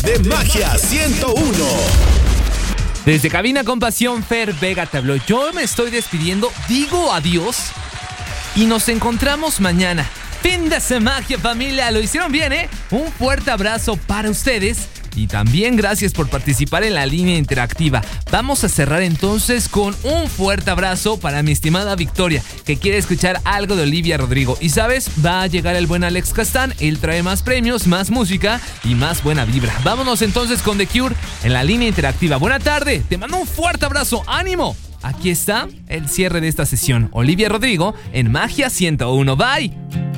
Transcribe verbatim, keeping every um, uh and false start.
de Magia ciento uno. Desde Cabina con Pasión, Fer Vega te habló. Yo me estoy despidiendo, digo adiós y nos encontramos mañana. Fin de semana, familia, lo hicieron bien, ¿eh? Un fuerte abrazo para ustedes y también gracias por participar en la línea interactiva. Vamos a cerrar entonces con un fuerte abrazo para mi estimada Victoria, que quiere escuchar algo de Olivia Rodrigo. Y sabes, va a llegar el buen Alex Castán, él trae más premios, más música y más buena vibra. Vámonos entonces con The Cure en la línea interactiva. Buena tarde, te mando un fuerte abrazo, ánimo. Aquí está el cierre de esta sesión. Olivia Rodrigo en Magia ciento uno. Bye.